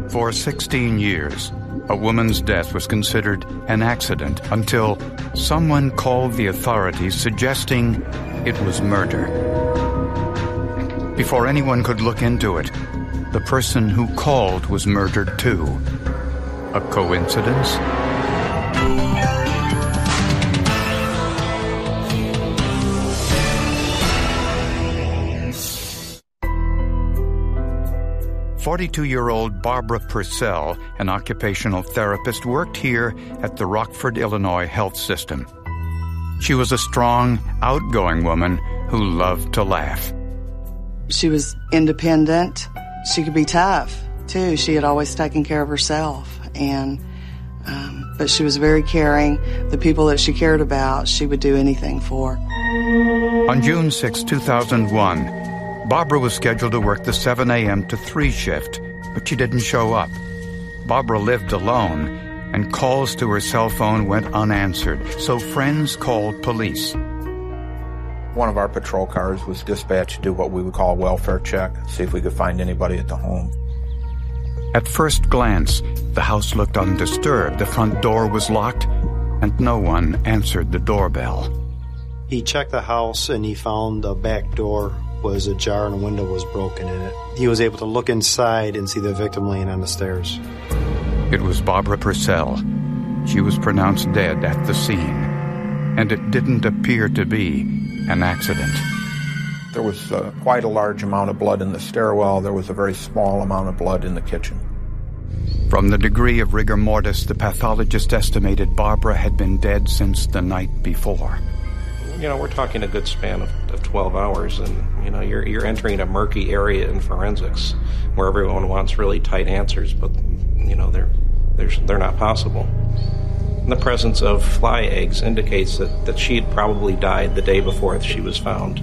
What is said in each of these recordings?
For 16 years, a woman's death was considered an accident until someone called the authorities suggesting it was murder. Before anyone could look into it, the person who called was murdered too. A coincidence? "42-year-old Barbara Purcell, an occupational therapist, worked here at the Rockford, Illinois health system. She was a strong, outgoing woman who loved to laugh. She was independent. She could be tough, too. She had always taken care of herself, but she was very caring. The people that she cared about, she would do anything for. On June 6, 2001, Barbara was scheduled to work the 7 a.m. to 3 shift, but she didn't show up. Barbara lived alone, and calls to her cell phone went unanswered, so friends called police. One of our patrol cars was dispatched to do what we would call a welfare check, see if we could find anybody at the home. At first glance, the house looked undisturbed. The front door was locked, and no one answered the doorbell. He checked the house, and he found the back door was ajar and a window was broken in it. He was able to look inside and see the victim laying on the stairs. It was Barbara Purcell. She was pronounced dead at the scene, and it didn't appear to be an accident. There was quite a large amount of blood in the stairwell. There was a very small amount of blood in the kitchen. From the degree of rigor mortis, the pathologist estimated Barbara had been dead since the night before. We're talking a good span of 12 hours, and, you're entering a murky area in forensics where everyone wants really tight answers, but, they're not possible. The presence of fly eggs indicates that she had probably died the day before she was found.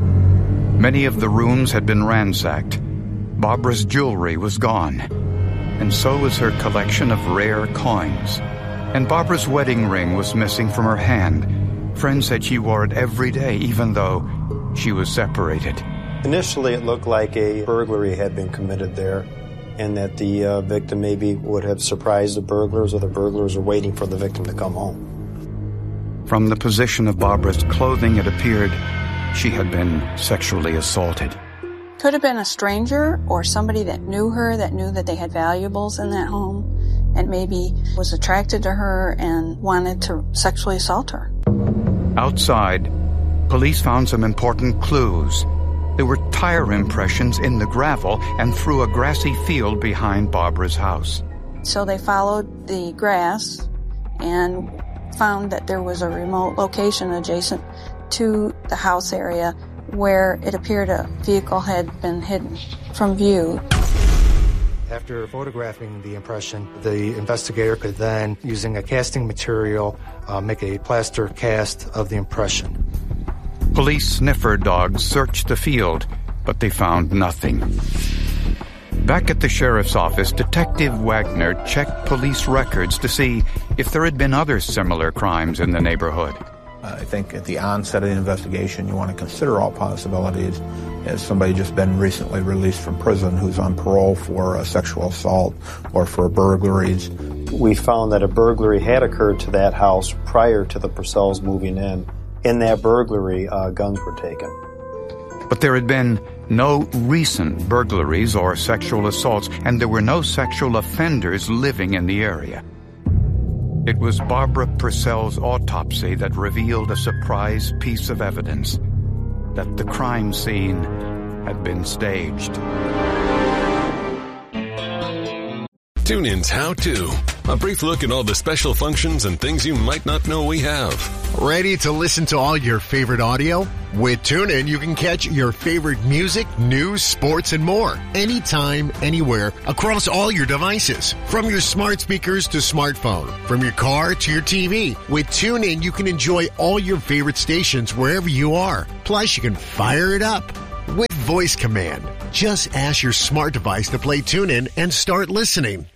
Many of the rooms had been ransacked. Barbara's jewelry was gone, and so was her collection of rare coins. And Barbara's wedding ring was missing from her hand. Friends said she wore it every day, even though she was separated. Initially, it looked like a burglary had been committed there, and that the victim maybe would have surprised the burglars, or the burglars were waiting for the victim to come home. From the position of Barbara's clothing, it appeared she had been sexually assaulted. Could have been a stranger or somebody that knew her, that knew that they had valuables in that home, and maybe was attracted to her and wanted to sexually assault her. Outside, police found some important clues. There were tire impressions in the gravel and through a grassy field behind Barbara's house. So they followed the grass and found that there was a remote location adjacent to the house area where it appeared a vehicle had been hidden from view. After photographing the impression, the investigator could then, using a casting material, make a plaster cast of the impression. Police sniffer dogs searched the field, but they found nothing. Back at the sheriff's office, Detective Wagner checked police records to see if there had been other similar crimes in the neighborhood. I think at the onset of the investigation, you want to consider all possibilities. As somebody just been recently released from prison who's on parole for a sexual assault or for burglaries. We found that a burglary had occurred to that house prior to the Purcells moving in. In that burglary, guns were taken. But there had been no recent burglaries or sexual assaults, and there were no sexual offenders living in the area. It was Barbara Purcell's autopsy that revealed a surprise piece of evidence, that the crime scene had been staged. TuneIn's How To. A brief look at all the special functions and things you might not know we have. Ready to listen to all your favorite audio? With TuneIn, you can catch your favorite music, news, sports, and more. Anytime, anywhere, across all your devices. From your smart speakers to smartphone. From your car to your TV. With TuneIn, you can enjoy all your favorite stations wherever you are. Plus, you can fire it up with voice command. Just ask your smart device to play TuneIn and start listening.